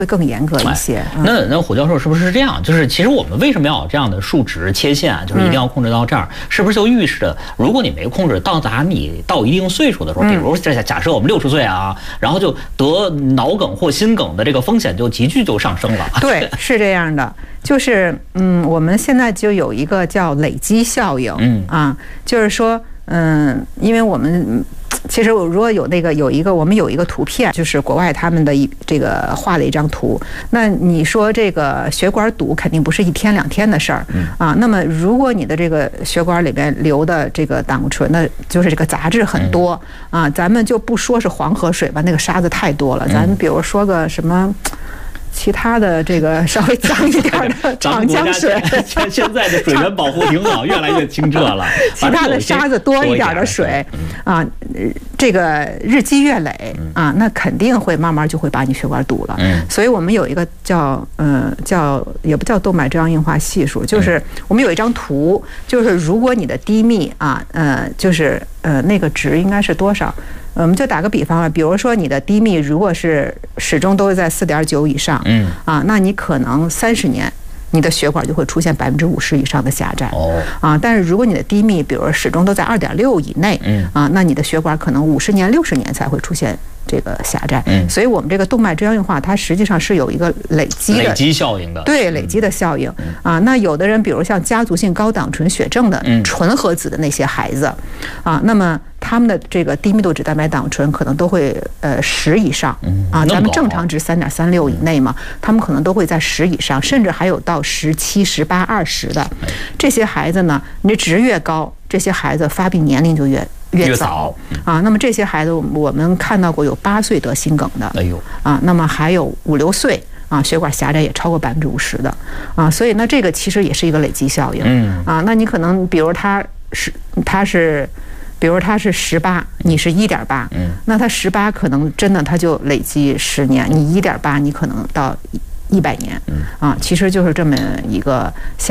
会更严格一些。 那胡教授是不是这样？就是其实我们为什么要有这样的数值切线啊？就是一定要控制到这儿，是不是就预示着，如果你没控制，到达你到一定岁数的时候，比如假设我们60岁啊，然后就得脑梗或心梗的这个风险就急剧就上升了。 对，是这样的。就是我们现在就有一个叫累积效应，就是说因为我们。其实我如果有我们有一个图片，就是国外他们的这个画了一张图。那你说这个血管堵肯定不是1天2天的事儿啊。那么如果你的这个血管里边流的这个胆固醇的，就是这个杂质很多啊，咱们就不说是黄河水吧，那个沙子太多了。咱们比如说个什么。其他的这个稍微脏一点的长江水， 现在的水源保护挺好，越来越清澈了。 其他的沙子多一点的水啊，这个日积月累啊，那肯定会慢慢就会把你血管堵了。所以我们有一个叫也不叫动脉粥样硬化系数，就是我们有一张图，就是如果你的低密啊，就是那个值应该是多少？我们就打个比方吧，比如说你的低密如果是始终都是在4.9以上，那你可能30年，你的血管就会出现50%以上的狭窄。但是如果你的低密，比如始终都在2.6以内，那你的血管可能50年、60年才会出现这个狭窄。所以我们这个动脉粥样硬化，它实际上是有一个累积效应的，对，累积的效应啊。那有的人，比如像家族性高胆固醇血症的纯合子的那些孩子啊，那么他们的这个低密度脂蛋白胆固醇可能都会10以上啊，咱们正常值3.36以内嘛，他们可能都会在10以上，甚至还有到17、18、20的。这些孩子呢，你值越高，这些孩子发病年龄就越早啊。那么这些孩子，我们看到过有8岁得心梗的，那么还有5、6岁啊，血管狭窄也超过50%的啊。所以呢，这个其实也是一个累积效应啊。那你可能比如他是18，你是1.8，那他18可能真的他就累积10年，你1.8你可能到100年啊，其实就是这么一个